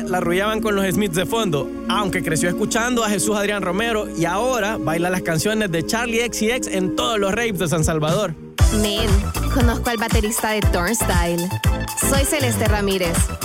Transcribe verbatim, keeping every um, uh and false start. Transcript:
bebé la arrullaban con los Smiths de fondo, aunque creció escuchando a Jesús Adrián Romero y ahora baila las canciones de Charlie X C X en todos los raves de San Salvador. Men, conozco al baterista de Turnstile. Soy Celeste Ramírez.